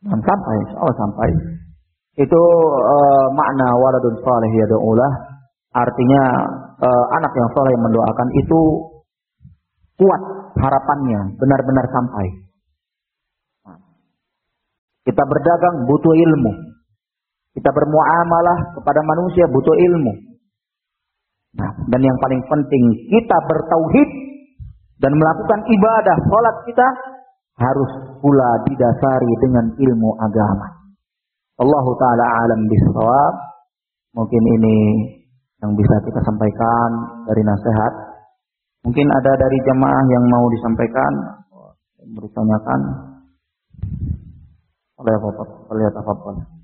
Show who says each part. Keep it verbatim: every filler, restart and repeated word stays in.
Speaker 1: Dan sampai, insyaallah sampai. Itu uh, makna waladun salih yad'ulah, artinya uh, anak yang saleh yang mendoakan itu kuat harapannya, benar-benar sampai. Kita berdagang butuh ilmu. Kita bermuamalah kepada manusia butuh ilmu. Nah, dan yang paling penting kita bertauhid dan melakukan ibadah salat kita harus pula didasari dengan ilmu agama. Allahu taala alam bishawab. Mungkin ini yang bisa kita sampaikan dari nasihat. Mungkin ada dari jamaah yang mau disampaikan, bertanyakan. Oleh apa? Oleh apa?